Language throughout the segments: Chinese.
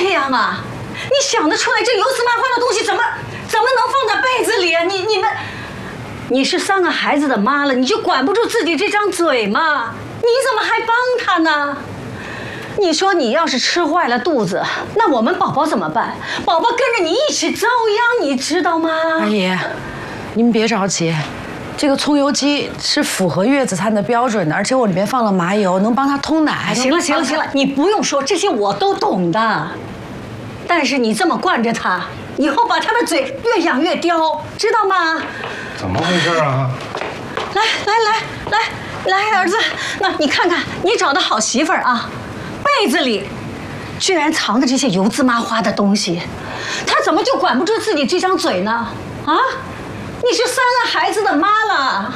这样啊？你想得出来这油渍麻花的东西怎么能放在被子里啊？你是3个孩子的妈了，你就管不住自己这张嘴吗？你怎么还帮他呢？你说你要是吃坏了肚子，那我们宝宝怎么办？宝宝跟着你一起遭殃，你知道吗？ 阿姨，您别着急，这个葱油鸡是符合月子餐的标准的，而且我里面放了麻油，能帮她通奶。 行了，你不用说这些，我都懂的。但是你这么惯着他，以后把他的嘴越养越刁，知道吗？ 怎么回事啊？ 来，儿子，那你看看，你找的好媳妇儿啊，被子里居然藏着这些油渍麻花的东西，他怎么就管不住自己这张嘴呢？啊，你是3个孩子的妈了，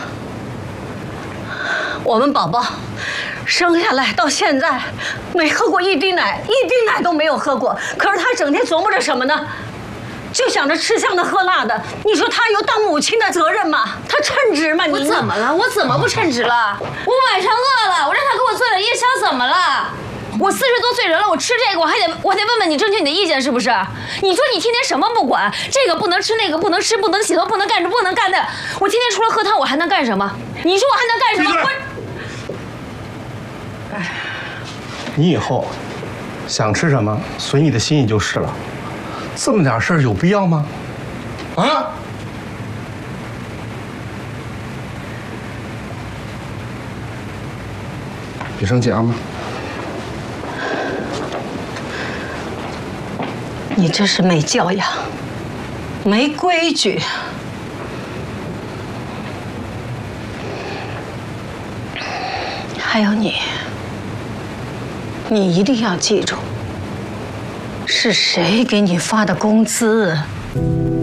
我们宝宝生下来到现在没喝过一滴奶，一滴奶都没有喝过，可是他整天琢磨着什么呢？就想着吃香的喝辣的，你说他有当母亲的责任吗？他称职吗？ 我怎么了？我怎么不称职了？我晚上饿了，我让他给我做点夜宵，怎么了？我40多岁人了，我吃这个我还得问问你，征求你的意见是不是？你说你天天什么不管，这个不能吃，那个不能吃，不能洗头，不能干这不能干那，我天天除了喝汤我还能干什么？你说我还能干什么？ 你以后想吃什么，随你的心意就是了。这么点事儿有必要吗？啊？别生气啊，妈。 你这是没教养，没规矩。还有你一定要记住，是谁给你发的工资？